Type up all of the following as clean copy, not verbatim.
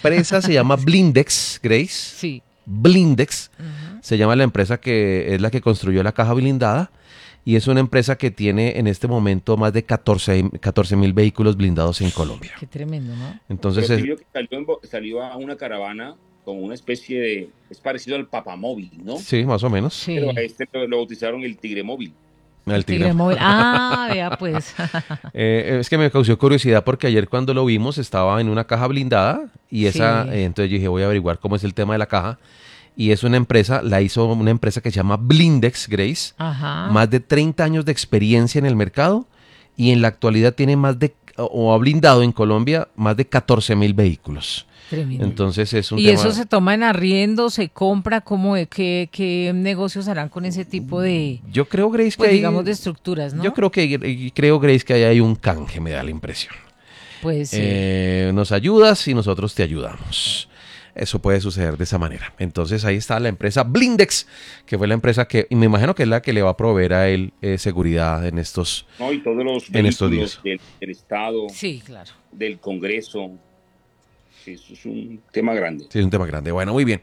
empresa se llama Blindex, Grace. Sí. Blindex se llama la empresa que es la que construyó la caja blindada y es una empresa que tiene en este momento más de 14,000 vehículos blindados en Colombia. Qué tremendo, ¿no? Entonces, Pero sí vio que salió a una caravana como una especie de... Es parecido al papamóvil, ¿no? sí, más o menos. Sí. Pero a este lo bautizaron el Tigre Móvil. El Tigre móvil. Ah, vea pues. Es que me causó curiosidad porque ayer cuando lo vimos estaba en una caja blindada y esa, Sí. entonces yo dije voy a averiguar cómo es el tema de la caja y es una empresa, la hizo una empresa que se llama Blindex, Grace, Ajá. más de 30 años de experiencia en el mercado y en la actualidad tiene o ha blindado en Colombia más de 14,000 vehículos. Tremendo. Entonces es un ¿Y tema... eso se toma en arriendo, se compra? ¿Cómo, qué negocios harán con ese tipo de, Yo creo, Grace, que pues, hay... digamos, de estructuras, ¿no? Yo creo, Grace, que ahí hay un canje, me da la impresión. Pues sí. Nos ayudas y nosotros te ayudamos. Eso puede suceder de esa manera. Entonces ahí está la empresa Blindex, que fue la empresa que, y me imagino que es la que le va a proveer a él seguridad en estos, ¿No? Y todos los en estos vehículos días. del Estado, Sí, claro. del Congreso. Sí, eso es un tema grande. Sí, es un tema grande. Bueno, muy bien.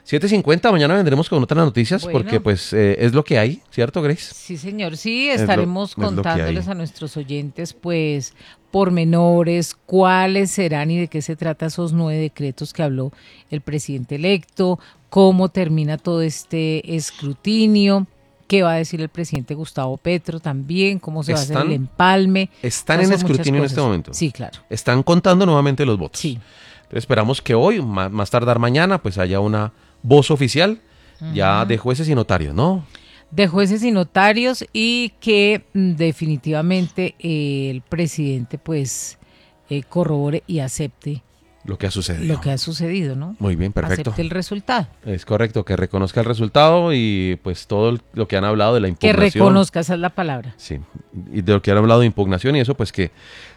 7:50, mañana vendremos con otras noticias Bueno. porque pues es lo que hay, ¿cierto, Grace? Sí, señor. Sí, Es estaremos lo que contándoles hay. a nuestros oyentes, pues, pormenores, cuáles serán y de qué se trata esos 9 decretos que habló el presidente electo, cómo termina todo este escrutinio, qué va a decir el presidente Gustavo Petro también, cómo se va a hacer el empalme. Están O sea, en son muchas escrutinio en cosas. este momento. Sí, claro. Están contando nuevamente los votos. Sí. Entonces esperamos que hoy, más tardar mañana, pues haya una voz oficial ya de jueces y notarios, ¿no? De jueces y notarios y que definitivamente el presidente pues corrobore y acepte Lo que ha sucedido. lo que ha sucedido, ¿no? Muy bien, perfecto. Acepte el resultado. Es correcto, que reconozca el resultado y pues todo lo que han hablado de la Que impugnación. reconozca, esa es la palabra. Sí, y de lo que han hablado de impugnación y eso, pues que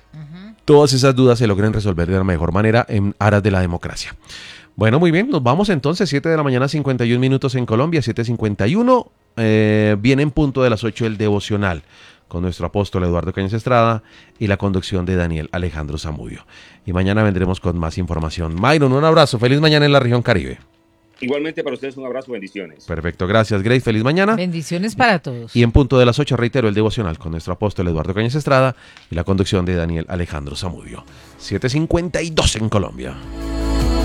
todas esas dudas se logren resolver de la mejor manera en aras de la democracia. Bueno, muy bien, nos vamos entonces, 7 de la mañana, 51 minutos en Colombia, 7:51, viene en punto de las 8 el devocional, con nuestro apóstol Eduardo Cañas Estrada y la conducción de Daniel Alejandro Zamudio. Y mañana vendremos con más información. Myron, un abrazo, feliz mañana en la región Caribe. Igualmente para ustedes un abrazo, bendiciones. Perfecto, gracias Grace, feliz mañana. Bendiciones para todos. Y en punto de las 8, reitero, el devocional con nuestro apóstol Eduardo Cañas Estrada y la conducción de Daniel Alejandro Zamudio. 7:52 en Colombia.